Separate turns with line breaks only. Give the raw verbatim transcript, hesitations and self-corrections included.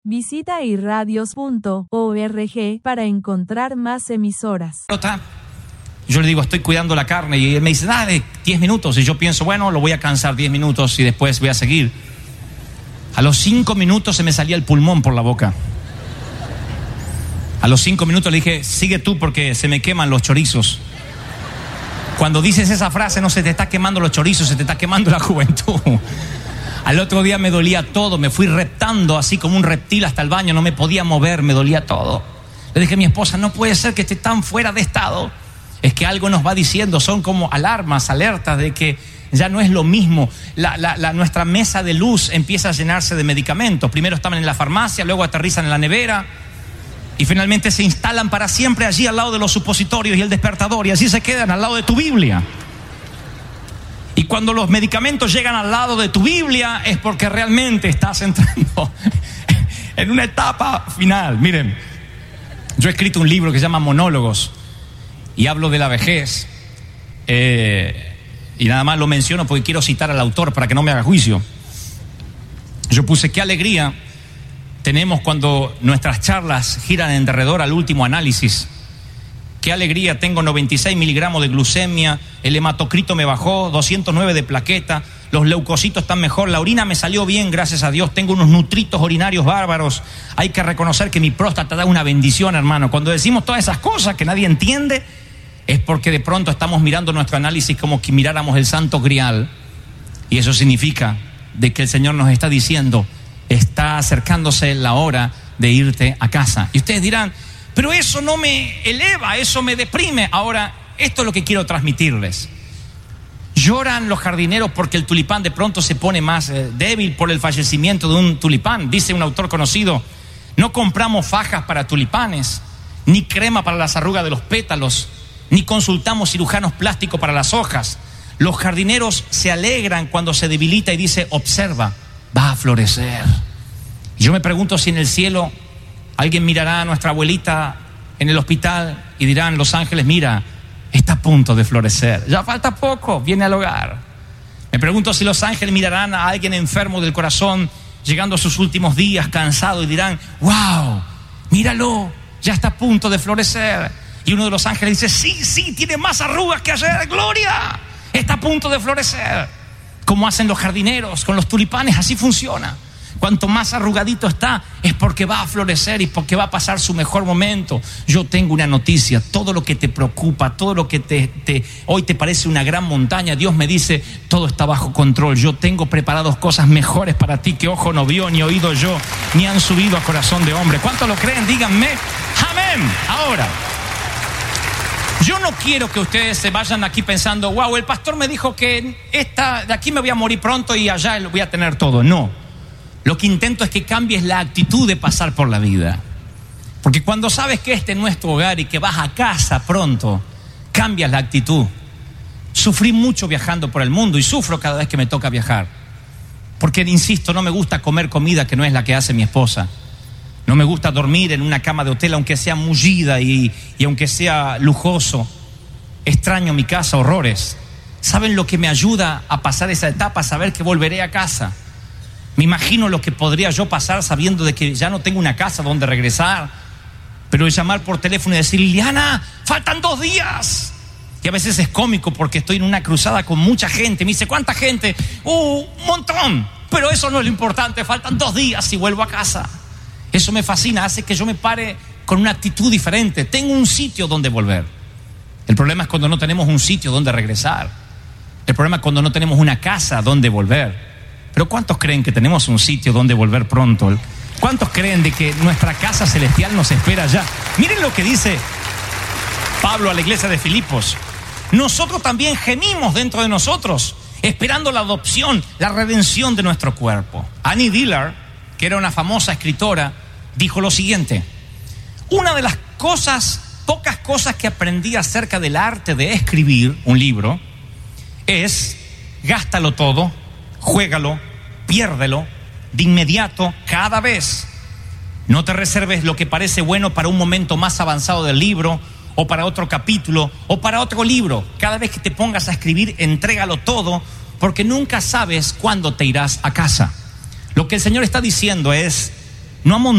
Visita irradios punto org para encontrar más emisoras.
Yo le digo, estoy cuidando la carne, y él me dice, dale, diez minutos. Y yo pienso, bueno, lo voy a cansar diez minutos y después voy a seguir. A los cinco minutos se me salía el pulmón por la boca. A los cinco minutos le dije, sigue tú porque se me queman los chorizos. Cuando dices esa frase, no se te está quemando los chorizos, se te está quemando la juventud. Al otro día me dolía todo, me fui reptando así como un reptil hasta el baño, no me podía mover, me dolía todo. Le dije a mi esposa, no puede ser que esté tan fuera de estado. Es que algo nos va diciendo, son como alarmas, alertas de que ya no es lo mismo. La, la, la, nuestra mesa de luz empieza a llenarse de medicamentos. Primero estaban en la farmacia, luego aterrizan en la nevera y finalmente se instalan para siempre allí al lado de los supositorios y el despertador, y así se quedan al lado de tu Biblia. Y cuando los medicamentos llegan al lado de tu Biblia es porque realmente estás entrando en una etapa final. Miren, yo he escrito un libro que se llama Monólogos y hablo de la vejez, eh, y nada más lo menciono porque quiero citar al autor para que no me haga juicio. Yo puse, qué alegría tenemos cuando nuestras charlas giran en derredor al último análisis. Qué alegría, tengo noventa y seis miligramos de glucemia, el hematocrito me bajó, doscientos nueve de plaqueta, los leucocitos están mejor, la orina me salió bien, gracias a Dios, tengo unos nutritos urinarios bárbaros. Hay que reconocer que mi próstata da una bendición, hermano. Cuando decimos todas esas cosas que nadie entiende, es porque de pronto estamos mirando nuestro análisis como que miráramos el Santo Grial, y eso significa de que el Señor nos está diciendo, está acercándose la hora de irte a casa. Y ustedes dirán, pero eso no me eleva, eso me deprime. Ahora, esto es lo que quiero transmitirles. Lloran los jardineros porque el tulipán de pronto se pone más eh, débil por el fallecimiento de un tulipán. Dice un autor conocido, no compramos fajas para tulipanes, ni crema para las arrugas de los pétalos, ni consultamos cirujanos plásticos para las hojas. Los jardineros se alegran cuando se debilita y dice, observa, va a florecer. Y yo me pregunto si en el cielo alguien mirará a nuestra abuelita en el hospital y dirán los ángeles, mira, está a punto de florecer, ya falta poco, viene al hogar. Me pregunto si los ángeles mirarán a alguien enfermo del corazón, llegando a sus últimos días, cansado, y dirán, wow, míralo, ya está a punto de florecer. Y uno de los ángeles dice, sí, sí, tiene más arrugas que ayer, gloria, está a punto de florecer. Como hacen los jardineros con los tulipanes, así funciona. Cuanto más arrugadito está, es porque va a florecer y porque va a pasar su mejor momento. Yo tengo una noticia, todo lo que te preocupa, todo lo que te, te, hoy te parece una gran montaña, Dios me dice, todo está bajo control. Yo tengo preparadas cosas mejores para ti que ojo no vio, ni oído yo, ni han subido a corazón de hombre. ¿Cuántos lo creen? Díganme, amén. Ahora, yo no quiero que ustedes se vayan aquí pensando, wow, el pastor me dijo que esta, de aquí me voy a morir pronto y allá lo voy a tener todo. No. Lo que intento es que cambies la actitud de pasar por la vida. Porque cuando sabes que este es nuestro hogar y que vas a casa pronto, cambias la actitud. Sufrí mucho viajando por el mundo y sufro cada vez que me toca viajar. Porque, insisto, no me gusta comer comida que no es la que hace mi esposa. No me gusta dormir en una cama de hotel, aunque sea mullida y, y aunque sea lujoso. Extraño mi casa, horrores. ¿Saben lo que me ayuda a pasar esa etapa? Saber que volveré a casa. Me imagino lo que podría yo pasar sabiendo de que ya no tengo una casa donde regresar, pero llamar por teléfono y decir, Liliana, faltan dos días. Y a veces es cómico porque estoy en una cruzada con mucha gente. Me dice, ¿cuánta gente? Uh, un montón. Pero eso no es lo importante, faltan dos días y vuelvo a casa. Eso me fascina, hace que yo me pare con una actitud diferente. Tengo un sitio donde volver. El problema es cuando no tenemos un sitio donde regresar. El problema es cuando no tenemos una casa donde volver. Pero ¿cuántos creen que tenemos un sitio donde volver pronto? ¿Cuántos creen de que nuestra casa celestial nos espera ya? Miren lo que dice Pablo a la iglesia de Filipos. Nosotros también gemimos dentro de nosotros, esperando la adopción, la redención de nuestro cuerpo. Annie Dillard, que era una famosa escritora, dijo lo siguiente: una de las cosas, pocas cosas que aprendí acerca del arte de escribir un libro es gástalo todo, juégalo, piérdelo de inmediato cada vez. No te reserves lo que parece bueno para un momento más avanzado del libro o para otro capítulo o para otro libro. Cada vez que te pongas a escribir, entrégalo todo, porque nunca sabes cuándo te irás a casa. Lo que el Señor está diciendo es, no amontones